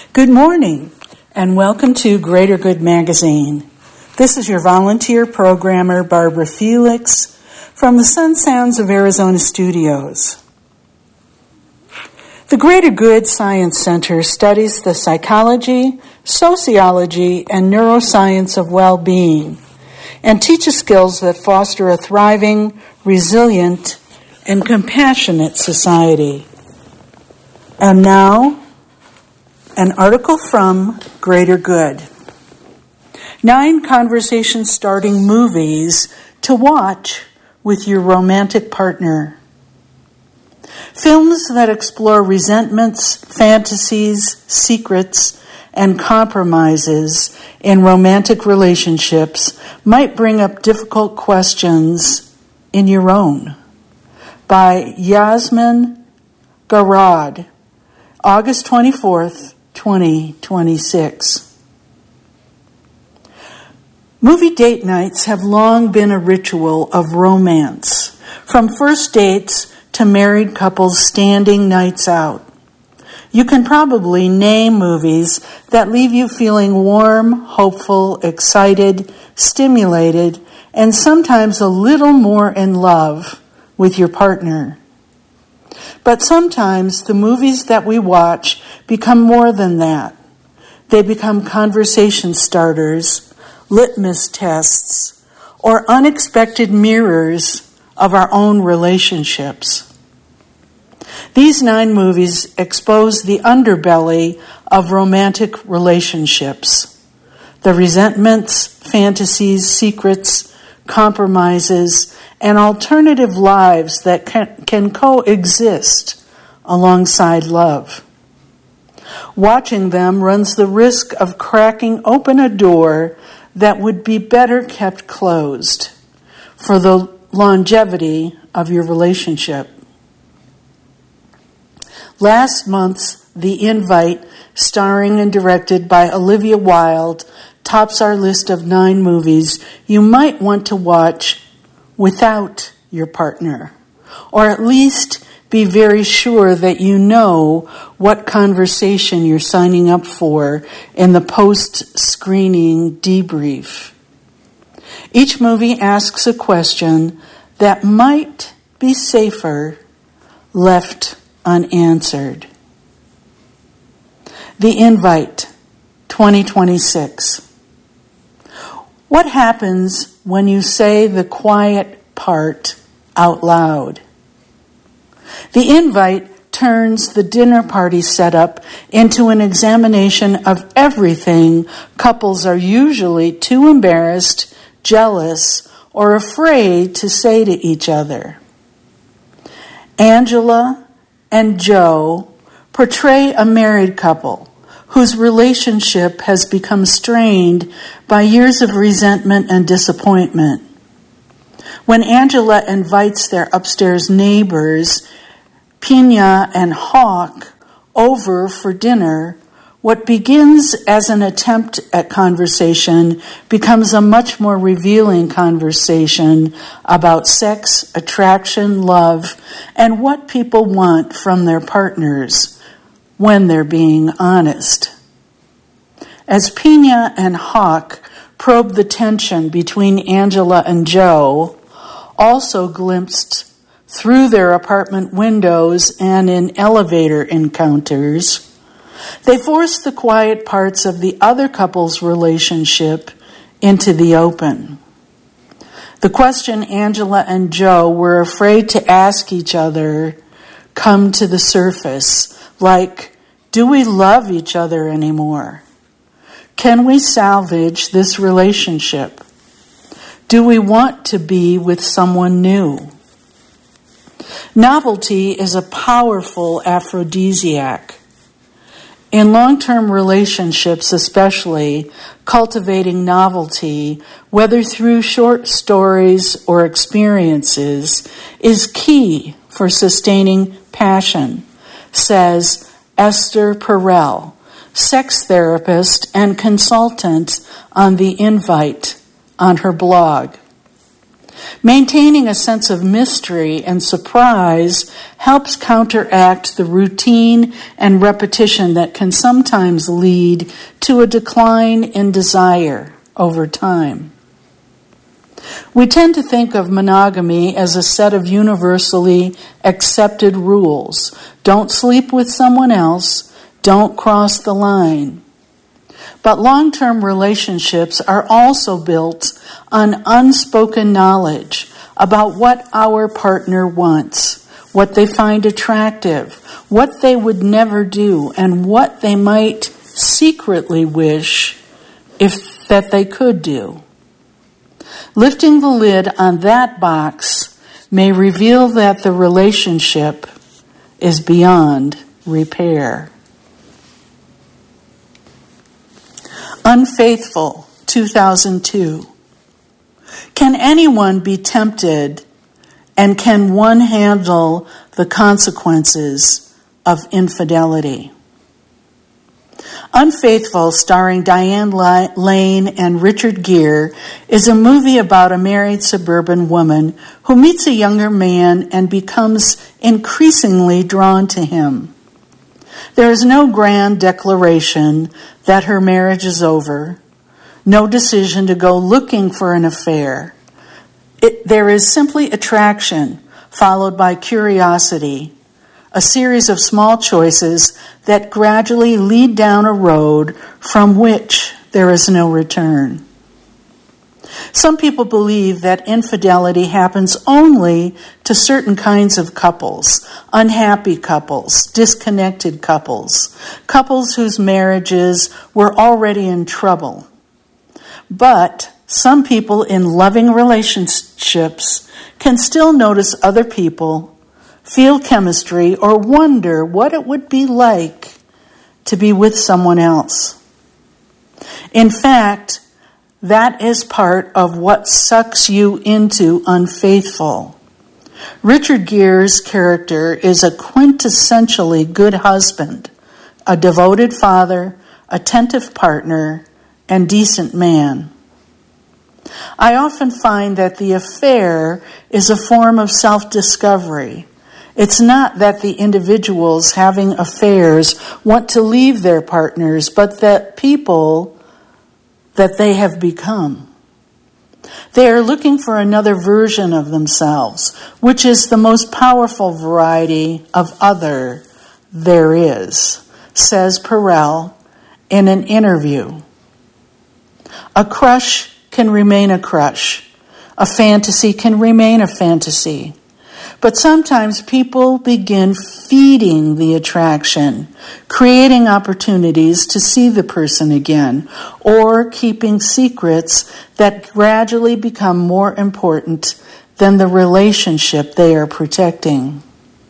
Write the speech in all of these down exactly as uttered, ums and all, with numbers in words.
Good morning, and welcome to Greater Good Magazine. This is your volunteer programmer, Barbara Felix, from the Sun Sounds of Arizona studios. The Greater Good Science Center studies the psychology, sociology, and neuroscience of well-being and teaches skills that foster a thriving, resilient, and compassionate society. And now, an article from Greater Good. Nine conversation-starting movies to watch with your romantic partner. Films that explore resentments, fantasies, secrets, and compromises in romantic relationships might bring up difficult questions in your own. By Yasmin Garad, August twenty-fourth, twenty twenty-six. Movie date nights have long been a ritual of romance, from first dates to married couples standing nights out. You can probably name movies that leave you feeling warm, hopeful, excited, stimulated, and sometimes a little more in love with your partner. But sometimes the movies that we watch become more than that. They become conversation starters, litmus tests, or unexpected mirrors of our own relationships. These nine movies expose the underbelly of romantic relationships, the resentments, fantasies, secrets, compromises, and alternative lives that can, can coexist alongside love. Watching them runs the risk of cracking open a door that would be better kept closed for the longevity of your relationship. Last month's The Invite, starring and directed by Olivia Wilde, tops our list of nine movies you might want to watch without your partner, or at least be very sure that you know what conversation you're signing up for in the post-screening debrief. Each movie asks a question that might be safer left unanswered. The Invite, twenty twenty-six. What happens when you say the quiet part out loud? The Invite turns the dinner party setup into an examination of everything couples are usually too embarrassed, jealous, or afraid to say to each other. Angela and Joe portray a married couple whose relationship has become strained by years of resentment and disappointment. When Angela invites their upstairs neighbors, Pina and Hawk, over for dinner, what begins as an attempt at conversation becomes a much more revealing conversation about sex, attraction, love, and what people want from their partners when they're being honest. As Pina and Hawk probe the tension between Angela and Joe, also glimpsed through their apartment windows and in elevator encounters, they force the quiet parts of the other couple's relationship into the open. The question Angela and Joe were afraid to ask each other come to the surface, like, do we love each other anymore? Can we salvage this relationship? Do we want to be with someone new? Novelty is a powerful aphrodisiac. In long-term relationships especially, cultivating novelty, whether through short stories or experiences, is key for sustaining passion, says Esther Perel, sex therapist and consultant on The Invite, on her blog. Maintaining a sense of mystery and surprise helps counteract the routine and repetition that can sometimes lead to a decline in desire over time. We tend to think of monogamy as a set of universally accepted rules. Don't sleep with someone else. Don't cross the line. But long-term relationships are also built on unspoken knowledge about what our partner wants, what they find attractive, what they would never do, and what they might secretly wish if that they could do. Lifting the lid on that box may reveal that the relationship is beyond repair. Unfaithful, two thousand two. Can anyone be tempted, and can one handle the consequences of infidelity? Unfaithful, starring Diane Lane and Richard Gere, is a movie about a married suburban woman who meets a younger man and becomes increasingly drawn to him. There is no grand declaration that her marriage is over, no decision to go looking for an affair. It, there is simply attraction, followed by curiosity, a series of small choices that gradually lead down a road from which there is no return. Some people believe that infidelity happens only to certain kinds of couples, unhappy couples, disconnected couples, couples whose marriages were already in trouble. But some people in loving relationships can still notice other people, feel chemistry, or wonder what it would be like to be with someone else. In fact, that is part of what sucks you into Unfaithful. Richard Gere's character is a quintessentially good husband, a devoted father, attentive partner, and decent man. I often find that the affair is a form of self-discovery. It's not that the individuals having affairs want to leave their partners, but that people that they have become. They are looking for another version of themselves, which is the most powerful variety of other there is, says Perel in an interview. A crush can remain a crush. A fantasy can remain a fantasy. But sometimes people begin feeding the attraction, creating opportunities to see the person again, or keeping secrets that gradually become more important than the relationship they are protecting.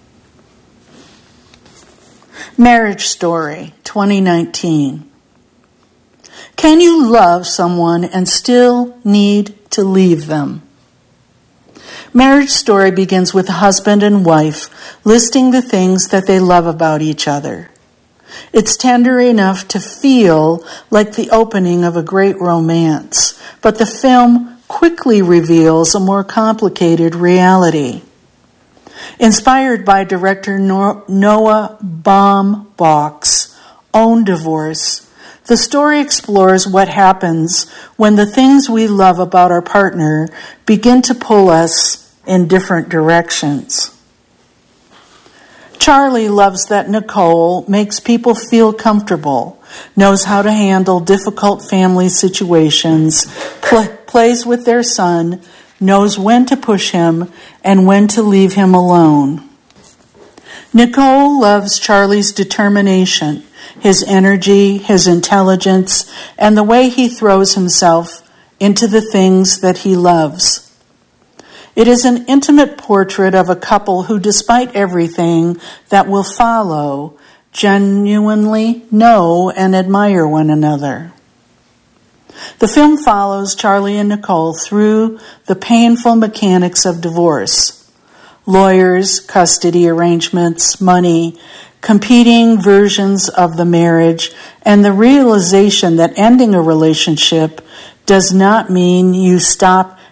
Marriage Story, twenty nineteen. Can you love someone and still need to leave them? Marriage Story begins with a husband and wife listing the things that they love about each other. It's tender enough to feel like the opening of a great romance, but the film quickly reveals a more complicated reality. Inspired by director Noah Baumbach's own divorce, the story explores what happens when the things we love about our partner begin to pull us in different directions. Charlie loves that Nicole makes people feel comfortable, knows how to handle difficult family situations, pl- plays with their son, knows when to push him and when to leave him alone. Nicole loves Charlie's determination, his energy, his intelligence, and the way he throws himself into the things that he loves. It is an intimate portrait of a couple who, despite everything that will follow, genuinely know and admire one another. The film follows Charlie and Nicole through the painful mechanics of divorce. Lawyers, custody arrangements, money, competing versions of the marriage, and the realization that ending a relationship does not mean you stop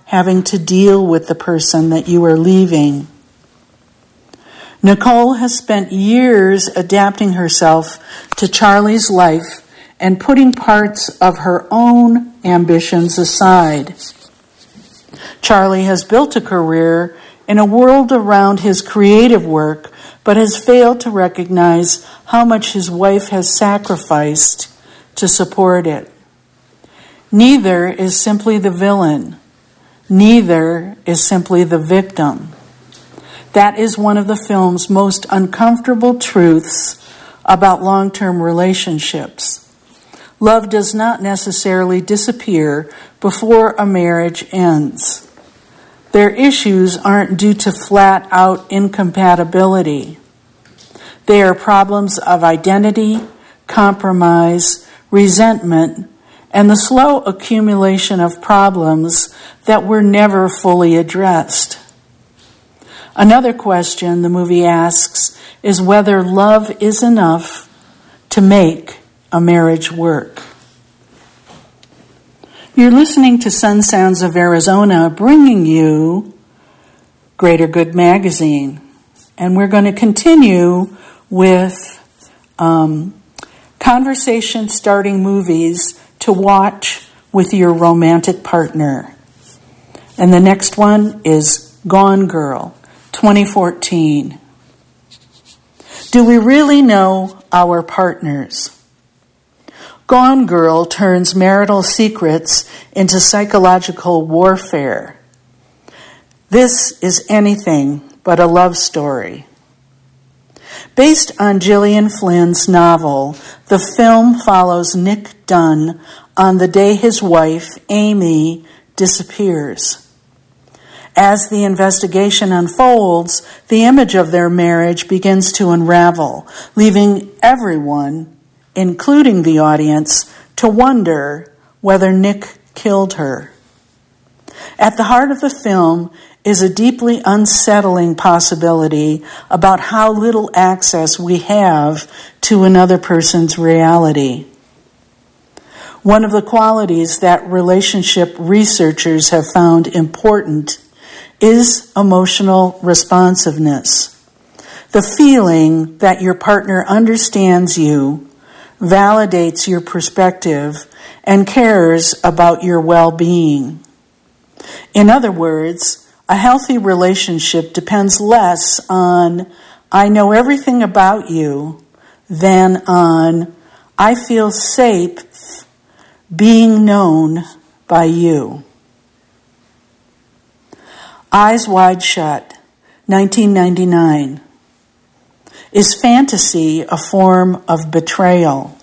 having to deal with the person that you are leaving. Nicole has spent years adapting herself to Charlie's life and putting parts of her own ambitions aside. Charlie has built a career in a world around his creative work, but has failed to recognize how much his wife has sacrificed to support it. Neither is simply the villain. Neither is simply the victim. That is one of the film's most uncomfortable truths about long-term relationships. Love does not necessarily disappear before a marriage ends. Their issues aren't due to flat-out incompatibility. They are problems of identity, compromise, resentment, and the slow accumulation of problems that were never fully addressed. Another question the movie asks is whether love is enough to make a marriage work. You're listening to Sun Sounds of Arizona, bringing you Greater Good Magazine. And we're going to continue with um, conversation-starting movies to watch with your romantic partner. And the next one is Gone Girl, twenty fourteen. Do we really know our partners? Gone Girl turns marital secrets into psychological warfare. This is anything but a love story. Based on Gillian Flynn's novel, the film follows Nick Dunn on the day his wife, Amy, disappears. As the investigation unfolds, the image of their marriage begins to unravel, leaving everyone, including the audience, to wonder whether Nick killed her. At the heart of the film is a deeply unsettling possibility about how little access we have to another person's reality. One of the qualities that relationship researchers have found important is emotional responsiveness. The feeling that your partner understands you, validates your perspective, and cares about your well-being. In other words, a healthy relationship depends less on, I know everything about you, than on, I feel safe being known by you. Eyes Wide Shut, nineteen ninety-nine. Is fantasy a form of betrayal?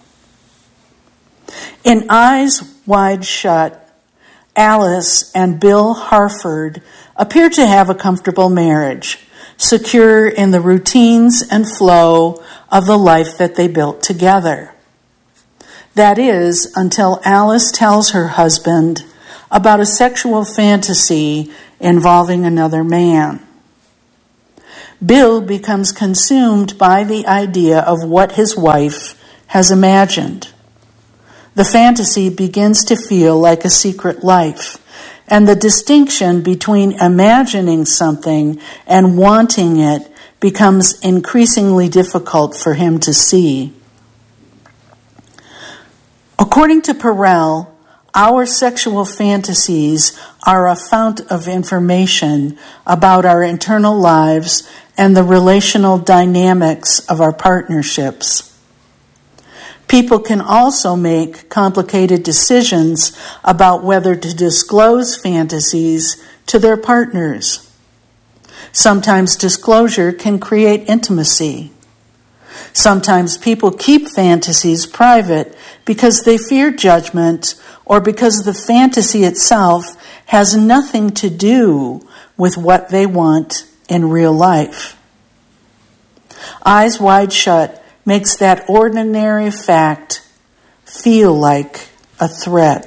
In Eyes Wide Shut, Alice and Bill Harford appear to have a comfortable marriage, secure in the routines and flow of the life that they built together. That is, until Alice tells her husband about a sexual fantasy involving another man. Bill becomes consumed by the idea of what his wife has imagined. The fantasy begins to feel like a secret life, and the distinction between imagining something and wanting it becomes increasingly difficult for him to see. According to Perel, our sexual fantasies are a fount of information about our internal lives and the relational dynamics of our partnerships. People can also make complicated decisions about whether to disclose fantasies to their partners. Sometimes disclosure can create intimacy. Sometimes people keep fantasies private because they fear judgment or because the fantasy itself has nothing to do with what they want in real life. Eyes Wide Shut makes that ordinary fact feel like a threat.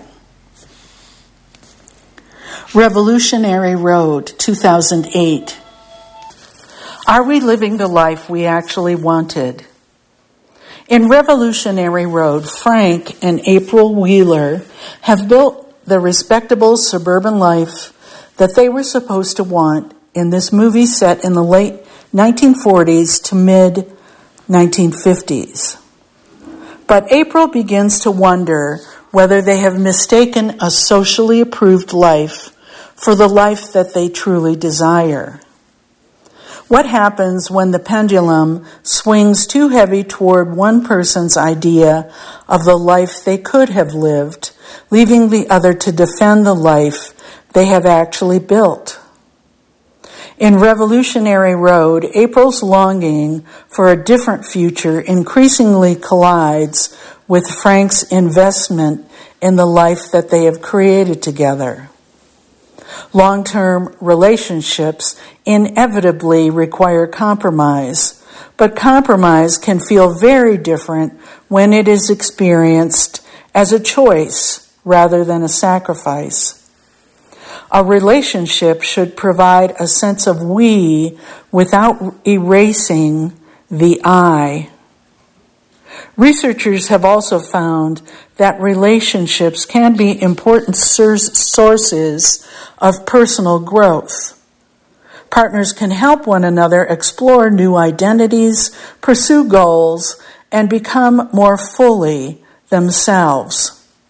Revolutionary Road, two thousand eight. Are we living the life we actually wanted? In Revolutionary Road, Frank and April Wheeler have built the respectable suburban life that they were supposed to want in this movie set in the late nineteen forties to mid nineteen fifties. But April begins to wonder whether they have mistaken a socially approved life for the life that they truly desire. What happens when the pendulum swings too heavy toward one person's idea of the life they could have lived, leaving the other to defend the life they have actually built? In Revolutionary Road, April's longing for a different future increasingly collides with Frank's investment in the life that they have created together. Long-term relationships inevitably require compromise, but compromise can feel very different when it is experienced as a choice rather than a sacrifice. A relationship should provide a sense of we without erasing the I. Researchers have also found that relationships can be important sources of personal growth. Partners can help one another explore new identities, pursue goals, and become more fully themselves.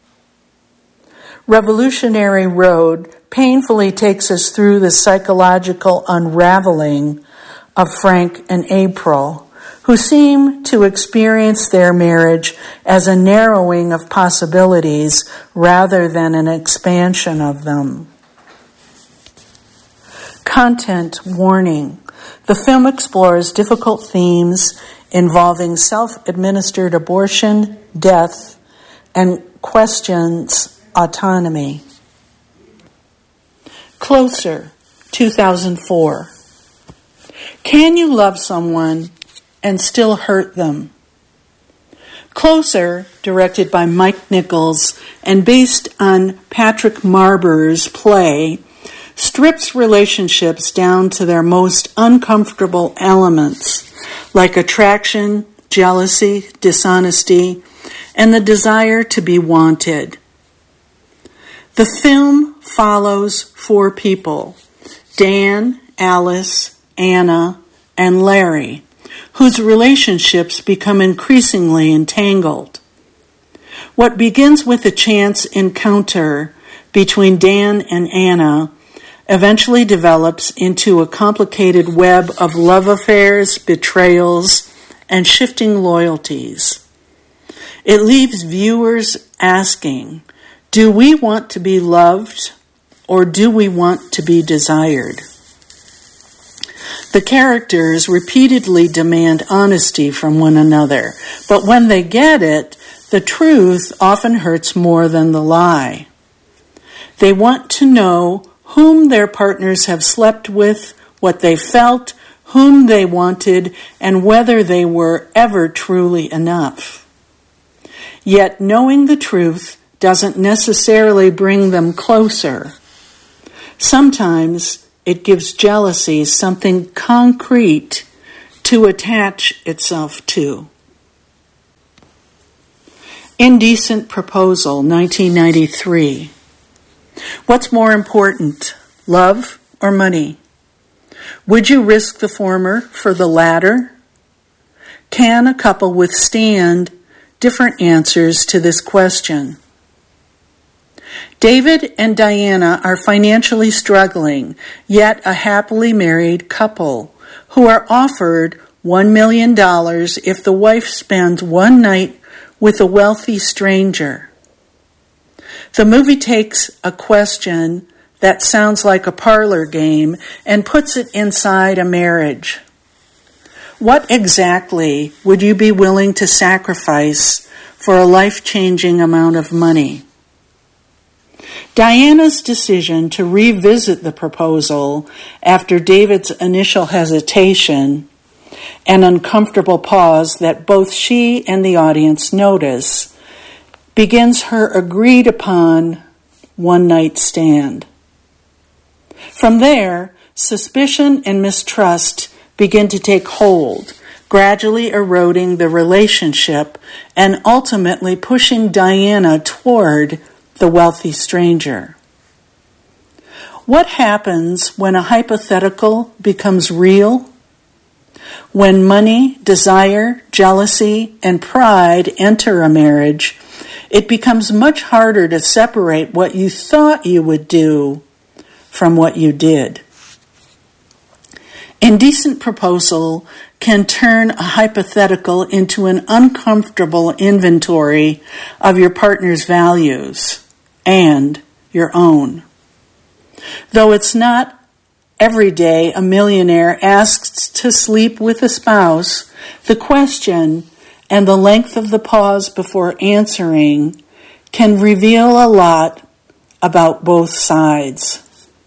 Revolutionary Road painfully takes us through the psychological unraveling of Frank and April, who seem to experience their marriage as a narrowing of possibilities rather than an expansion of them. Content warning. The film explores difficult themes involving self-administered abortion, death, and questions autonomy. Closer, two thousand four. Can you love someone and still hurt them? Closer, directed by Mike Nichols and based on Patrick Marber's play, strips relationships down to their most uncomfortable elements, like attraction, jealousy, dishonesty, and the desire to be wanted. The film follows four people, Dan, Alice, Anna, and Larry, whose relationships become increasingly entangled. What begins with a chance encounter between Dan and Anna eventually develops into a complicated web of love affairs, betrayals, and shifting loyalties. It leaves viewers asking, do we want to be loved or do we want to be desired? The characters repeatedly demand honesty from one another, but when they get it, the truth often hurts more than the lie. They want to know whom their partners have slept with, what they felt, whom they wanted, and whether they were ever truly enough. Yet knowing the truth doesn't necessarily bring them closer. Sometimes it gives jealousy something concrete to attach itself to. Indecent Proposal, nineteen ninety-three. What's more important, love or money? Would you risk the former for the latter? Can a couple withstand different answers to this question? David and Diana are financially struggling, yet a happily married couple who are offered one million dollars if the wife spends one night with a wealthy stranger. The movie takes a question that sounds like a parlor game and puts it inside a marriage. What exactly would you be willing to sacrifice for a life-changing amount of money? Diana's decision to revisit the proposal after David's initial hesitation, an uncomfortable pause that both she and the audience notice, begins her agreed-upon one-night stand. From there, suspicion and mistrust begin to take hold, gradually eroding the relationship and ultimately pushing Diana toward the wealthy stranger. What happens when a hypothetical becomes real? When money, desire, jealousy, and pride enter a marriage, it becomes much harder to separate what you thought you would do from what you did. Indecent proposal can turn a hypothetical into an uncomfortable inventory of your partner's values and your own. Though it's not every day a millionaire asks to sleep with a spouse, the question and the length of the pause before answering can reveal a lot about both sides.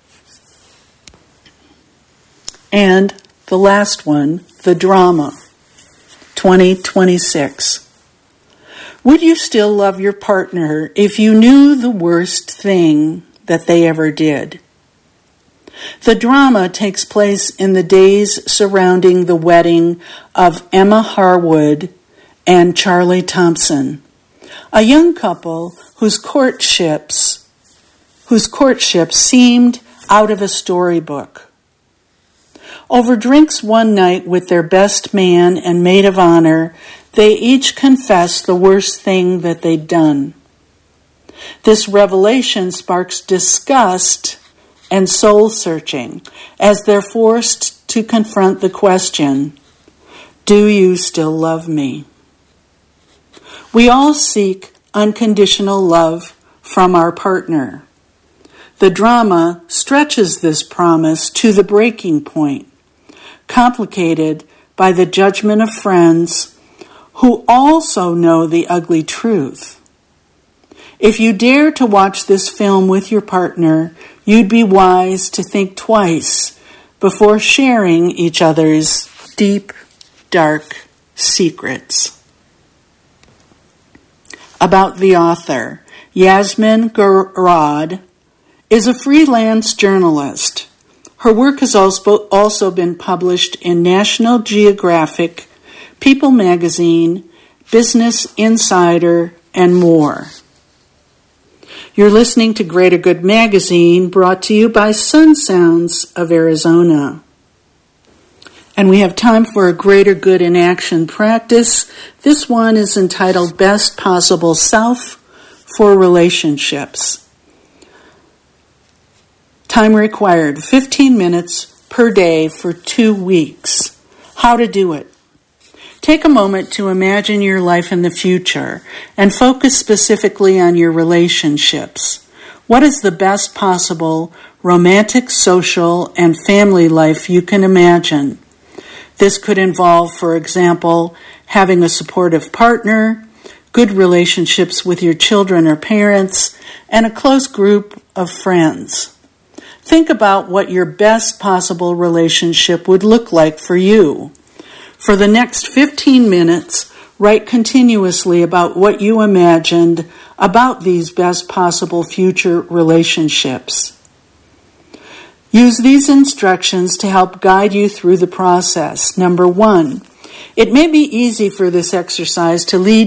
And the last one, the drama, twenty twenty-six. Would you still love your partner if you knew the worst thing that they ever did? The drama takes place in the days surrounding the wedding of Emma Harwood and Charlie Thompson, a young couple whose courtships, whose courtship seemed out of a storybook. Over drinks one night with their best man and maid of honor, they each confessed the worst thing that they'd done. This revelation sparks disgust and soul-searching as they're forced to confront the question, do you still love me? We all seek unconditional love from our partner. The drama stretches this promise to the breaking point, complicated by the judgment of friends who also know the ugly truth. If you dare to watch this film with your partner, you'd be wise to think twice before sharing each other's deep, dark secrets. About the author, Yasmin Garad is a freelance journalist. Her work has also also been published in National Geographic, People Magazine, Business Insider, and more. You're listening to Greater Good Magazine, brought to you by Sun Sounds of Arizona. And we have time for a Greater Good in Action practice. This one is entitled Best Possible Self for Relationships. Time required, fifteen minutes per day for two weeks. How to do it. Take a moment to imagine your life in the future and focus specifically on your relationships. What is the best possible romantic, social, and family life you can imagine? This could involve, for example, having a supportive partner, good relationships with your children or parents, and a close group of friends. Think about what your best possible relationship would look like for you. For the next fifteen minutes, write continuously about what you imagined about these best possible future relationships. Use these instructions to help guide you through the process. Number one, it may be easy for this exercise to lead